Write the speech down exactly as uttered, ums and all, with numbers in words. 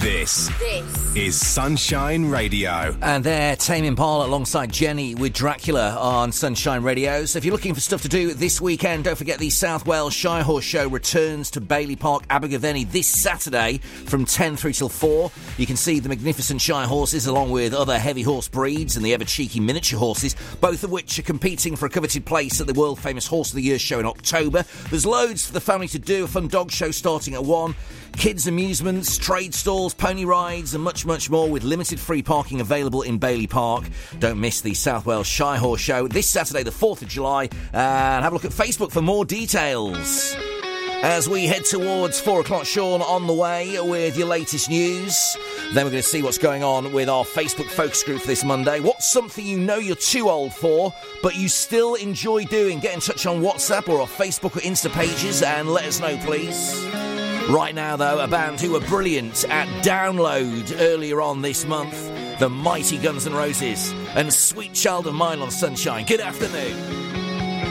This, this is Sunshine Radio. And there, Tame Impala alongside Jenny with Dracula on Sunshine Radio. So if you're looking for stuff to do this weekend, don't forget the South Wales Shire Horse Show returns to Bailey Park, Abergavenny this Saturday from ten through till four. You can see the magnificent Shire horses along with other heavy horse breeds and the ever-cheeky miniature horses, both of which are competing for a coveted place at the world-famous Horse of the Year show in October. There's loads for the family to do, a fun dog show starting at one. Kids amusements, trade stalls, pony rides and much, much more with limited free parking available in Bailey Park. Don't miss the South Wales Shire Horse Show this Saturday the fourth of July, and have a look at Facebook for more details. As we head towards four o'clock, Sean on the way with your latest news. Then we're going to see what's going on with our Facebook focus group for this Monday. What's something you know you're too old for, but you still enjoy doing? Get in touch on WhatsApp or our Facebook or Insta pages and let us know, please. Right now, though, a band who were brilliant at Download earlier on this month, the mighty Guns N' Roses, and Sweet Child of Mine on Sunshine. Good afternoon.